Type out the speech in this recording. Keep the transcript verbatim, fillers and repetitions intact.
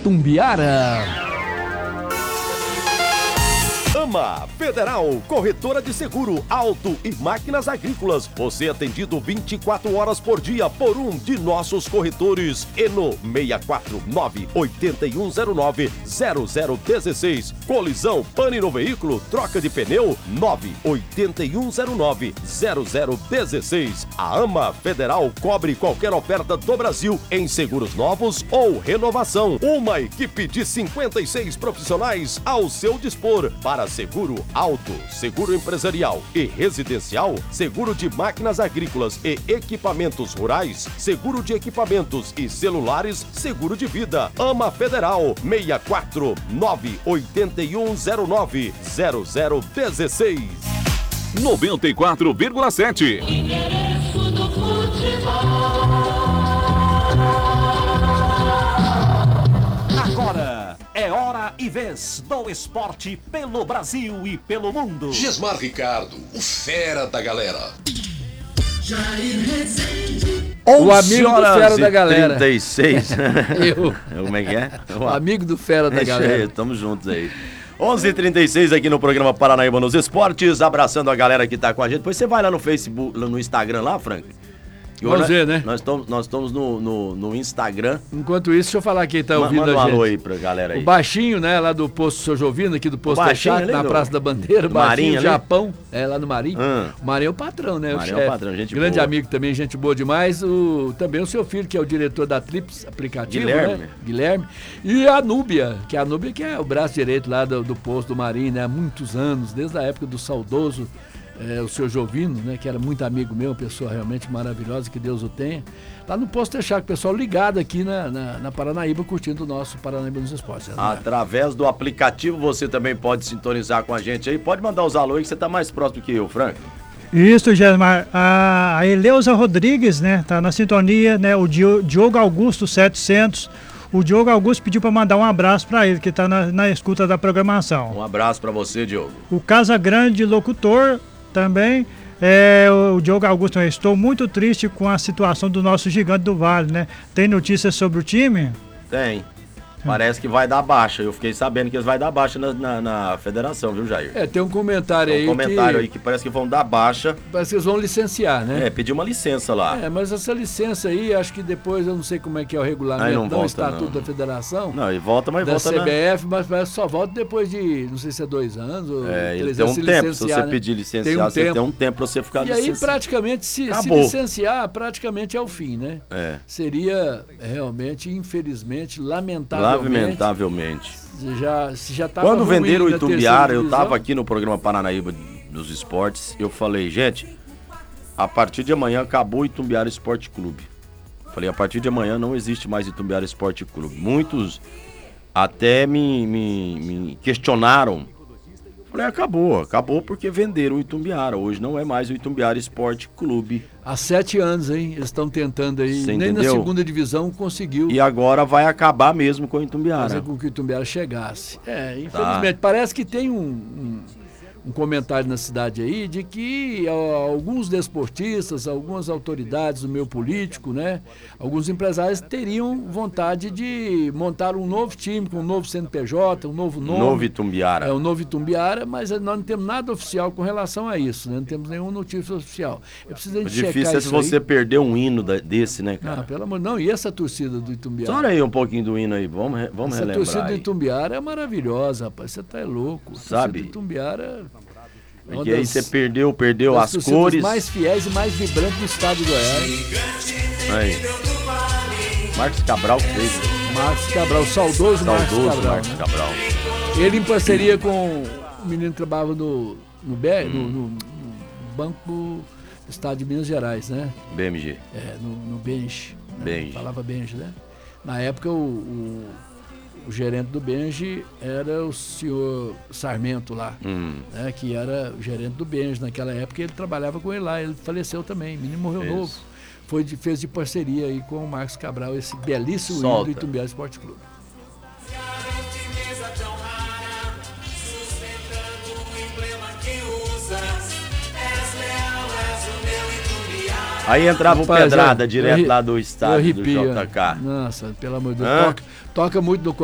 Itumbiara. AMA Federal, corretora de seguro, auto e máquinas agrícolas. Você é atendido vinte e quatro horas por dia por um de nossos corretores. E no seis quatro nove, oito um zero nove, zero zero um seis. Colisão, pane no veículo, troca de pneu, nove oito um zero nove, zero zero um seis. A AMA Federal cobre qualquer oferta do Brasil em seguros novos ou renovação. Uma equipe de cinquenta e seis profissionais ao seu dispor para seguro auto, seguro empresarial e residencial, seguro de máquinas agrícolas e equipamentos rurais, seguro de equipamentos e celulares, seguro de vida. AMA Federal, seis quatro nove, oito um zero nove, zero zero um seis. noventa e quatro vírgula sete. Agora é hora e vez do esporte pelo Brasil e pelo mundo. Gismar Ricardo, o fera da galera. O amigo do fera da galera. trinta e seis. Eu. Como é que é? O amigo do fera da galera. Tamo juntos aí. onze e trinta e seis aqui no programa Paranaíba nos Esportes, abraçando a galera que tá com a gente. Depois você vai lá no Facebook, no Instagram lá, Frank. Vamos ver, né? Nós estamos nós estamos no, no, no Instagram. Enquanto isso, deixa eu falar quem tá ouvindo Manda a um gente. alô aí pra galera aí. O Baixinho, né, lá do Posto São Jovino, aqui do Posto Teixeira, na Praça da Bandeira, Baixinho, Marinho, Japão, é lá no Marinho. Hum. O Marinho é o patrão, né? Marinho o é o patrão, gente Grande boa. amigo também, gente boa demais. O, também o seu filho, que é o diretor da Trips Aplicativo, Guilherme. né? Guilherme. E a Núbia, que é a Núbia que é o braço direito lá do, do Posto do Marinho, né? Há muitos anos, desde a época do saudoso É, o seu Jovino, né, que era muito amigo meu, uma pessoa realmente maravilhosa, que Deus o tenha. Lá no Posto Teixeira, o pessoal ligado aqui na, na, na Paranaíba, curtindo o nosso Paranaíba nos Esportes. Né? Através do aplicativo você também pode sintonizar com a gente aí. Pode mandar os alô aí que você tá mais próximo que eu, Frank. Isso, Germar. A, a Eleusa Rodrigues, né, tá na sintonia, né, o Diogo Augusto setecentos. O Diogo Augusto pediu para mandar um abraço para ele, que está na, na escuta da programação. Um abraço para você, Diogo. O Casa Grande Locutor também, é, o Diogo Augusto, eu estou muito triste com a situação do nosso Gigante do Vale, né? Tem notícias sobre o time? Tem. Parece que vai dar baixa. Eu fiquei sabendo que eles vão dar baixa na, na, na federação, viu, Jair? É, tem um comentário tem um aí. Um comentário que... aí que parece que vão dar baixa. Parece que eles vão licenciar, né? É, pedir uma licença lá. É, mas essa licença aí, acho que depois, eu não sei como é que é o regulamento, aí não não, volta, o estatuto não. da federação. Não, e volta, mas da volta C B F, na... mas parece que só volta depois de, não sei se é dois anos ou é, três tem um anos. Se tempo, se você né? pedir licenciar, tem um você tempo. tem um tempo pra você ficar E aí, licenciado. praticamente, se, se licenciar, praticamente é o fim, né? É. Seria realmente, infelizmente, lamentavelmente... Lamentavelmente. Já, se já tava Quando venderam o Itumbiara, eu divisão, tava aqui no programa Paranaíba dos Esportes, eu falei, gente, a partir de amanhã acabou o Itumbiara Esporte Clube. Falei, a partir de amanhã não existe mais Itumbiara Esporte Clube. Muitos até me, me, me questionaram. Falei, acabou, acabou porque venderam o Itumbiara. Hoje não é mais o Itumbiara Esporte Clube. Há sete anos, hein? Eles estão tentando aí. Você nem entendeu? na segunda divisão conseguiu. E agora vai acabar mesmo com o Itumbiara. Fazer com que o Itumbiara chegasse. É, infelizmente. Tá. Parece que tem um, um, um comentário na cidade aí de que ó, alguns desportistas, algumas autoridades do meio político, né? Alguns empresários teriam vontade de montar um novo time, com um novo C N P J, um novo nome. Novo Itumbiara. É, o novo Itumbiara, mas nós não temos nada oficial com relação a isso, né? Não temos nenhuma notícia oficial. É preciso a gente o difícil é se você aí. perder um hino da, desse, né, cara? Não, pelo amor de Deus. Não, e essa torcida do Itumbiara? Olha aí um pouquinho do hino aí, vamos, vamos essa relembrar. Essa torcida aí. do Itumbiara é maravilhosa, rapaz. Você tá é louco. Sabe? Do Itumbiara... Porque aí você perdeu, perdeu as cores. mais fiéis e mais vibrantes do estado do Goiás. Aí. Marcos Cabral fez. Marcos Cabral, saudoso, saudoso Marcos Cabral. Marcos né? Cabral. Ele em parceria com o menino que trabalhava no, no, B, hum. no, no, no Banco do Estado de Minas Gerais, né? B M G. É, no, no Benji. Né? Benji. Falava Benji, né? Na época o... o O gerente do Benji era o senhor Sarmento lá, hum. né, que era o gerente do Benji naquela época. Ele trabalhava com ele lá, ele faleceu também, o menino morreu Isso. novo. Foi de, fez de parceria aí com o Marcos Cabral, esse belíssimo hino do Itumbiara Esporte Clube. Aí entrava o Pedrada, é, direto eu, lá do estádio do J K. Nossa, pelo amor de Deus, toca, toca muito no